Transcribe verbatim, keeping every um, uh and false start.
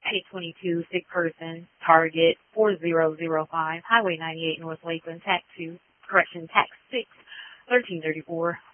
eight twenty-two, sick person, target four zero zero five, Highway ninety-eight, North Lakeland, tax two, correction, tax six, thirteen thirty-four.